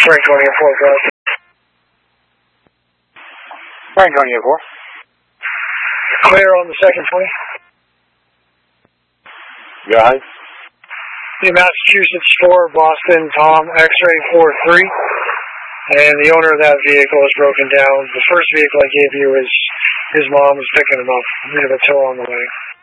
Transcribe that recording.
Franconia 4, go. Franconia 4. Clear on the second 20. Go ahead. The Massachusetts 4, Boston, Tom, X-ray 4-3. And the owner of that vehicle is broken down. The first vehicle I gave you is his mom was picking him up. We have a tow on the way.